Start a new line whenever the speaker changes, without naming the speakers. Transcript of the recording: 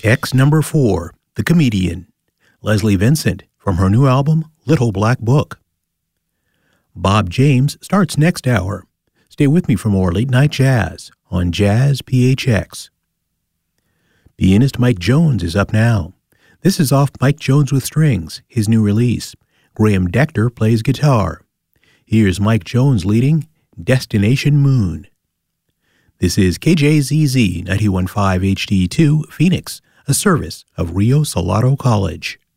X number 4, The Comedian, Leslie Vincent, from her new album, Little Black Book. Bob James starts next hour. Stay with me for more Late Night Jazz on Jazz PHX. Pianist Mike Jones is up now. This is off Mike Jones with Strings, his new release. Graham Decter plays guitar. Here's Mike Jones leading Destination Moon. This is KJZZ 91.5 HD2 Phoenix, a service of Rio Salado College.